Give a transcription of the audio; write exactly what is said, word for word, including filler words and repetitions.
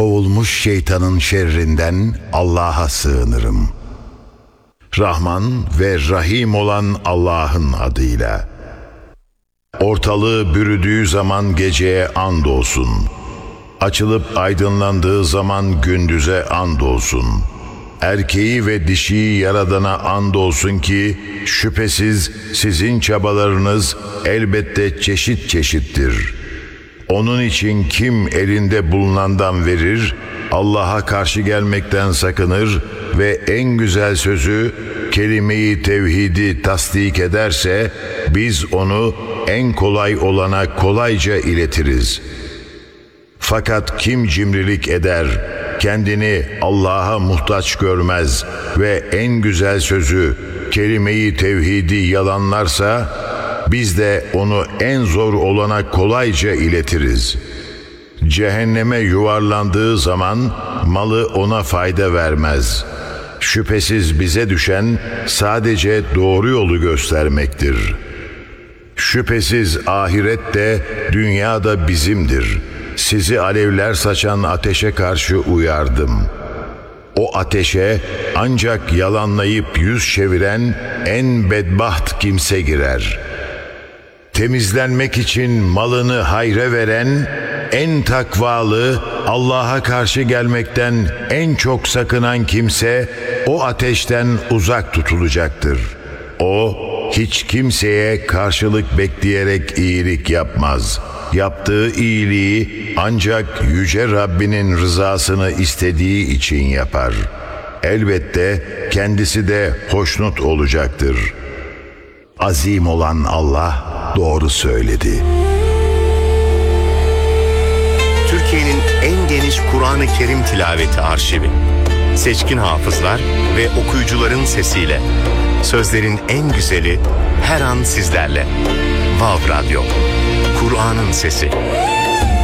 kovulmuş şeytanın şerrinden Allah'a sığınırım. Rahman ve Rahim olan Allah'ın adıyla. Ortalığı bürüdüğü zaman geceye andolsun. Açılıp aydınlandığı zaman gündüze andolsun. Erkeği ve dişiyi yaradana andolsun ki şüphesiz sizin çabalarınız elbette çeşit çeşittir. Onun için kim elinde bulunandan verir, Allah'a karşı gelmekten sakınır ve en güzel sözü, kelime-i tevhidi tasdik ederse, biz onu en kolay olana kolayca iletiriz. Fakat kim cimrilik eder, kendini Allah'a muhtaç görmez ve en güzel sözü, kelime-i tevhidi yalanlarsa, biz de onu en zor olana kolayca iletiriz. Cehenneme yuvarlandığı zaman malı ona fayda vermez. Şüphesiz bize düşen sadece doğru yolu göstermektir. Şüphesiz ahiret de dünya da bizimdir. Sizi alevler saçan ateşe karşı uyardım. O ateşe ancak yalanlayıp yüz çeviren en bedbaht kimse girer. Temizlenmek için malını hayra veren, en takvalı, Allah'a karşı gelmekten en çok sakınan kimse o ateşten uzak tutulacaktır. O hiç kimseye karşılık bekleyerek iyilik yapmaz. Yaptığı iyiliği ancak Yüce Rabbinin rızasını istediği için yapar. Elbette kendisi de hoşnut olacaktır. Azim olan Allah doğru söyledi. Türkiye'nin en geniş Kur'an-ı Kerim tilaveti arşivi. Seçkin hafızlar ve okuyucuların sesiyle. Sözlerin en güzeli her an sizlerle. Vav Radyo. Kur'an'ın sesi.